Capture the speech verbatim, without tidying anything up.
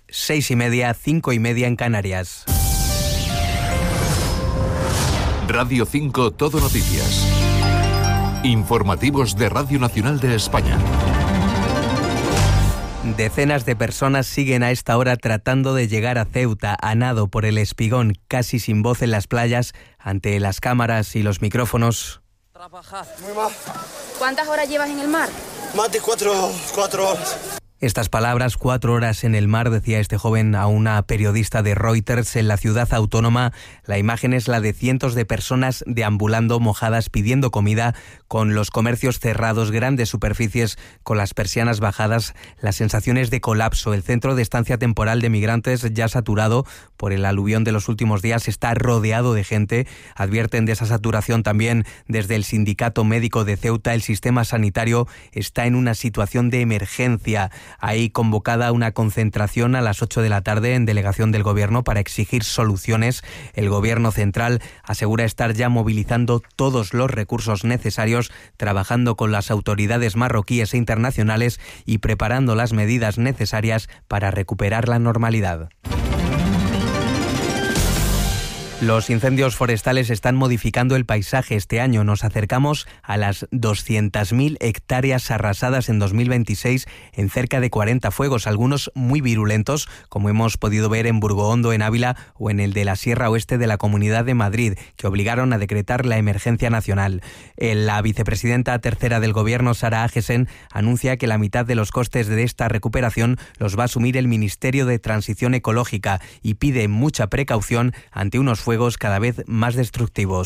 seis y media, cinco y media en Canarias. Radio cinco Todo Noticias. Informativos de Radio Nacional de España. Decenas de personas siguen a esta hora tratando de llegar a Ceuta, a nado por el Espigón, casi sin voz en las playas, ante las cámaras y los micrófonos. Muy mal. ¿Cuántas horas llevas en el mar? Más de cuatro, cuatro horas. Estas palabras, cuatro horas en el mar, decía este joven a una periodista de Reuters en la ciudad autónoma. La imagen es la de cientos de personas deambulando mojadas pidiendo comida, con los comercios cerrados, grandes superficies con las persianas bajadas, las sensaciones de colapso. El centro de estancia temporal de migrantes, ya saturado por el aluvión de los últimos días, está rodeado de gente. Advierten de esa saturación también desde el Sindicato Médico de Ceuta. El sistema sanitario está en una situación de emergencia. Hay convocada una concentración a las ocho de la tarde en delegación del Gobierno para exigir soluciones. El Gobierno central asegura estar ya movilizando todos los recursos necesarios, trabajando con las autoridades marroquíes e internacionales y preparando las medidas necesarias para recuperar la normalidad. Los incendios forestales están modificando el paisaje este año. Nos acercamos a las doscientas mil hectáreas arrasadas en dos mil veintiséis en cerca de cuarenta fuegos, algunos muy virulentos, como hemos podido ver en Burgohondo, en Ávila, o en el de la Sierra Oeste de la Comunidad de Madrid, que obligaron a decretar la emergencia nacional. La vicepresidenta tercera del Gobierno, Sara Agesen, anuncia que la mitad de los costes de esta recuperación los va a asumir el Ministerio de Transición Ecológica y pide mucha precaución ante unos fuegos cada vez más destructivos.